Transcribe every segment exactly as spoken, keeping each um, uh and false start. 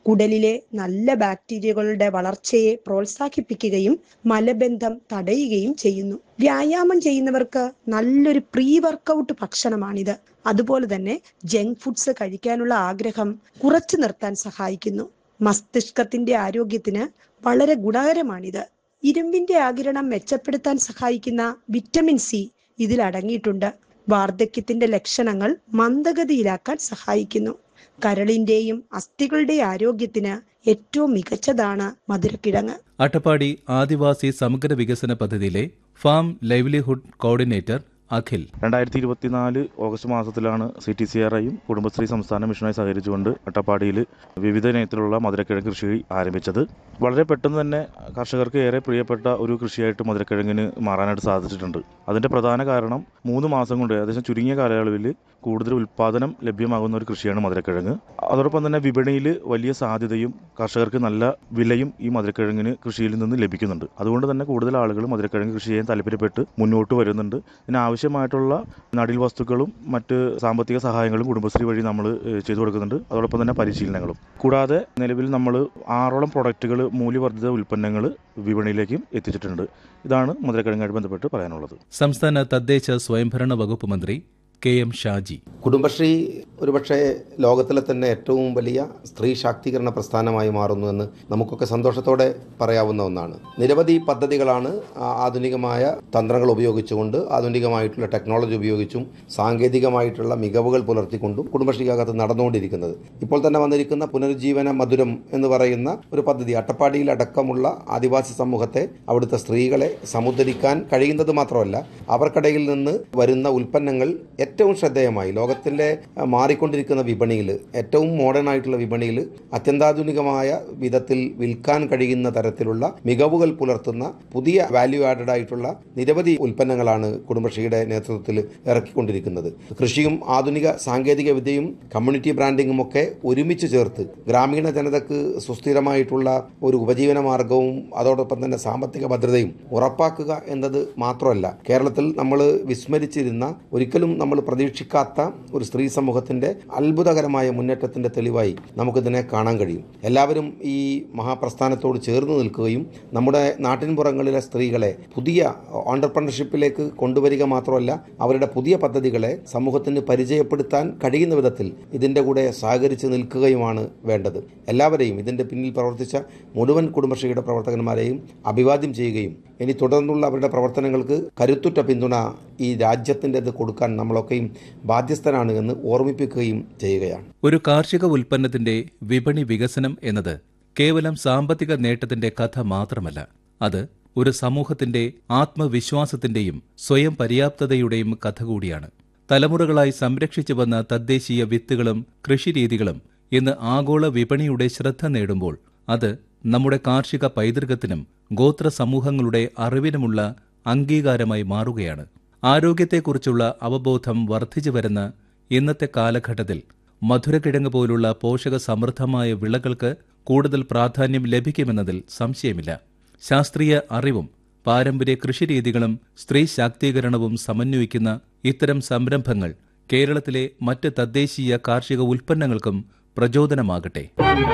കുടലിലെ നല്ല ബാക്ടീരിയകളുടെ വളർച്ചയെ പ്രോത്സാഹിപ്പിക്കുകയും മലബന്ധം തടയുകയും ചെയ്യുന്നു. വ്യായാമം ചെയ്യുന്നവർക്ക് നല്ലൊരു പ്രീ വർക്കൗട്ട് ഭക്ഷണമാണിത്. അതുപോലെ തന്നെ ജങ്ക് ഫുഡ്സ് കഴിക്കാനുള്ള ആഗ്രഹം കുറച്ചു നിർത്താൻ സഹായിക്കുന്നു. മസ്തിഷ്കത്തിന്റെ ആരോഗ്യത്തിന് വളരെ ഗുണകരമാണിത്. ഇരുമ്പിന്റെ ആഗിരണം മെച്ചപ്പെടുത്താൻ സഹായിക്കുന്ന വിറ്റമിൻ സി ഇതിൽ അടങ്ങിയിട്ടുണ്ട്. വാർദ്ധക്യത്തിന്റെ ലക്ഷണങ്ങൾ മന്ദഗതിയിലാക്കാൻ സഹായിക്കുന്നു. കരളിന്റെയും അസ്ഥികളുടെയും ആരോഗ്യത്തിന് ഏറ്റവും മികച്ചതാണ് മധുരക്കിഴങ്ങ്. അട്ടപ്പാടി ആദിവാസി സമഗ്ര വികസന പദ്ധതിയിലെ ഫാം ലൈവ്ലിഹുഡ് കോർഡിനേറ്റർ അഖിൽ രണ്ടായിരത്തി ഇരുപത്തിനാല് ഓഗസ്റ്റ് മാസത്തിലാണ് സി ടി സി ആർ ഐയും കുടുംബശ്രീ സംസ്ഥാന മിഷനുമായി സഹകരിച്ചുകൊണ്ട് അട്ടപ്പാടിയിൽ വിവിധ ഇനത്തിലുള്ള മധുരക്കിഴങ്ങ് കൃഷി ആരംഭിച്ചത്. വളരെ പെട്ടെന്ന് തന്നെ കർഷകർക്ക് ഏറെ പ്രിയപ്പെട്ട ഒരു കൃഷിയായിട്ട് മധുരക്കിഴങ്ങിന് മാറാനായിട്ട് സാധിച്ചിട്ടുണ്ട്. അതിന്റെ പ്രധാന കാരണം മൂന്ന് മാസം കൊണ്ട് ഏകദേശം ചുരുങ്ങിയ കാലയളവിൽ കൂടുതൽ ഉൽപ്പാദനം ലഭ്യമാകുന്ന ഒരു കൃഷിയാണ് മധുരക്കിഴങ്ങ്. അതോടൊപ്പം തന്നെ വിപണിയിൽ വലിയ സാധ്യതയും കർഷകർക്ക് നല്ല വിലയും ഈ മധുരക്കിഴങ്ങിന് കൃഷിയിൽ നിന്ന് ലഭിക്കുന്നുണ്ട്. അതുകൊണ്ട് തന്നെ കൂടുതൽ ആളുകൾ മധുരക്കിഴങ്ങ് കൃഷി ചെയ്യാൻ താല്പര്യപ്പെട്ട് മുന്നോട്ട് വരുന്നുണ്ട്. ഇതിന് ആവശ്യമായിട്ടുള്ള നടീൽ വസ്തുക്കളും മറ്റ് സാമ്പത്തിക സഹായങ്ങളും കുടുംബശ്രീ വഴി നമ്മൾ ചെയ്തു കൊടുക്കുന്നുണ്ട്. അതോടൊപ്പം തന്നെ പരിശീലനങ്ങളും. കൂടാതെ നിലവിൽ നമ്മൾ ആറോളം പ്രൊഡക്റ്റുകൾ മൂല്യവർദ്ധിത ഉൽപ്പന്നങ്ങൾ വിപണിയിലേക്കും എത്തിച്ചിട്ടുണ്ട്. ഇതാണ് മധുരക്കിഴങ്ങുമായിട്ട് ബന്ധപ്പെട്ട് പറയാനുള്ളത്. സംസ്ഥാന തദ്ദേശ സ്വയംഭരണ വകുപ്പ് മന്ത്രി കെ എം ഷാജി. കുടുംബശ്രീ ഒരുപക്ഷെ ലോകത്തിലെ തന്നെ ഏറ്റവും വലിയ സ്ത്രീ ശാക്തീകരണ പ്രസ്ഥാനമായി മാറുന്നുവെന്ന് നമുക്കൊക്കെ സന്തോഷത്തോടെ പറയാവുന്ന ഒന്നാണ്. നിരവധി പദ്ധതികളാണ് ആധുനികമായ തന്ത്രങ്ങൾ ഉപയോഗിച്ചുകൊണ്ട് ആധുനികമായിട്ടുള്ള ടെക്നോളജി ഉപയോഗിച്ചും സാങ്കേതികമായിട്ടുള്ള മികവുകൾ പുലർത്തിക്കൊണ്ടും കുടുംബശ്രീക്കകത്ത് നടന്നുകൊണ്ടിരിക്കുന്നത്. ഇപ്പോൾ തന്നെ വന്നിരിക്കുന്ന പുനരുജ്ജീവന മധുരം എന്ന് പറയുന്ന ഒരു പദ്ധതി അട്ടപ്പാടിയിൽ അടക്കമുള്ള ആദിവാസി സമൂഹത്തെ, അവിടുത്തെ സ്ത്രീകളെ സമുദ്ധരിക്കാൻ കഴിയുന്നത് മാത്രമല്ല, അവർക്കിടയിൽ നിന്ന് വരുന്ന ഉൽപ്പന്നങ്ങൾ ഏറ്റവും ശ്രദ്ധേയമായി ലോകത്തിലെ മാറിക്കൊണ്ടിരിക്കുന്ന വിപണിയിൽ, ഏറ്റവും മോഡേൺ ആയിട്ടുള്ള വിപണിയിൽ അത്യന്താധുനികമായ വിധത്തിൽ വിൽക്കാൻ കഴിയുന്ന തരത്തിലുള്ള മികവുകൾ പുലർത്തുന്ന പുതിയ വാല്യൂ ആഡഡ് ആയിട്ടുള്ള നിരവധി ഉൽപ്പന്നങ്ങളാണ് കുടുംബശ്രീയുടെ നേതൃത്വത്തിൽ ഇറക്കിക്കൊണ്ടിരിക്കുന്നത്. കൃഷിയും ആധുനിക സാങ്കേതിക വിദ്യയും കമ്മ്യൂണിറ്റി ബ്രാൻഡിങ്ങും ഒക്കെ ഒരുമിച്ച് ചേർത്ത് ഗ്രാമീണ ജനതയ്ക്ക് സുസ്ഥിരമായിട്ടുള്ള ഒരു ഉപജീവന മാർഗവും അതോടൊപ്പം തന്നെ സാമ്പത്തിക ഭദ്രതയും ഉറപ്പാക്കുക എന്നത് മാത്രമല്ല, കേരളത്തിൽ നമ്മൾ വിസ്മരിച്ചിരുന്ന, ഒരിക്കലും നമ്മൾ പ്രതീക്ഷിക്കാത്ത ഒരു സ്ത്രീ സമൂഹത്തിന്റെ അത്ഭുതകരമായ മുന്നേറ്റത്തിന്റെ തെളിവായി നമുക്കിതിനെ കാണാൻ കഴിയും. എല്ലാവരും ഈ മഹാപ്രസ്ഥാനത്തോട് ചേർന്ന് നിൽക്കുകയും നമ്മുടെ നാട്ടിൻപുറങ്ങളിലെ സ്ത്രീകളെ പുതിയ ഓണ്ടർപ്രണർഷിപ്പിലേക്ക് കൊണ്ടുവരിക മാത്രമല്ല, അവരുടെ പുതിയ പദ്ധതികളെ സമൂഹത്തിന് പരിചയപ്പെടുത്താൻ കഴിയുന്ന വിധത്തിൽ ഇതിന്റെ കൂടെ സഹകരിച്ച് നിൽക്കുകയുമാണ് വേണ്ടത്. എല്ലാവരെയും, ഇതിന്റെ പിന്നിൽ പ്രവർത്തിച്ച മുഴുവൻ കുടുംബശ്രീയുടെ പ്രവർത്തകന്മാരെയും അഭിവാദ്യം ചെയ്യുകയും ഇനി തുടർന്നുള്ള അവരുടെ പ്രവർത്തനങ്ങൾക്ക് കരുത്തുറ്റ പിന്തുണ ഈ രാജ്യത്തിൻ്റെത് കൊടുക്കാൻ നമ്മളൊക്കെയും ബാധ്യസ്ഥരാണ് എന്ന് ഓർമ്മിപ്പിക്കുകയും ചെയ്യുകയാണ്. ഒരു കാർഷിക ഉൽപ്പന്നത്തിന്റെ വിപണി വികസനം എന്നത് കേവലം സാമ്പത്തിക നേട്ടത്തിന്റെ കഥ മാത്രമല്ല, അത് ഒരു സമൂഹത്തിന്റെ ആത്മവിശ്വാസത്തിന്റെയും സ്വയം പര്യാപ്തതയുടെയും കഥ കൂടിയാണ്. തലമുറകളായി സംരക്ഷിച്ചു വന്ന തദ്ദേശീയ വിത്തുകളും കൃഷിരീതികളും ഇന്ന് ആഗോള വിപണിയുടെ ശ്രദ്ധ നേടുമ്പോൾ അത് നമ്മുടെ കാർഷിക പൈതൃകത്തിനും ഗോത്ര സമൂഹങ്ങളുടെ അറിവിനുമുള്ള അംഗീകാരമായി മാറുകയാണ്. ആരോഗ്യത്തെക്കുറിച്ചുള്ള അവബോധം വർദ്ധിച്ചു വരുന്ന ഇന്നത്തെ കാലഘട്ടത്തിൽ മധുരക്കിഴങ്ങ് പോലുള്ള പോഷക സമൃദ്ധമായ വിളകൾക്ക് കൂടുതൽ പ്രാധാന്യം ലഭിക്കുമെന്നതിൽ സംശയമില്ല. ശാസ്ത്രീയ അറിവും പാരമ്പര്യ കൃഷിരീതികളും സ്ത്രീ ശാക്തീകരണവും സമന്വയിക്കുന്ന ഇത്തരം സംരംഭങ്ങൾ കേരളത്തിലെ മറ്റ് തദ്ദേശീയ കാർഷിക ഉൽപ്പന്നങ്ങൾക്കും പ്രചോദനമാകട്ടെ.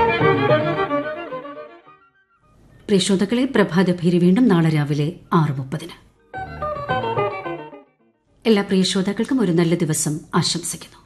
പ്രിയ ശ്രോതാക്കളെ, പ്രഭാതഭേരി വീണ്ടും നാളെ രാവിലെ ആറ് മുപ്പതിന്. എല്ലാ പ്രിയ ശ്രോതാക്കൾക്കും ഒരു നല്ല ദിവസം ആശംസിക്കുന്നു.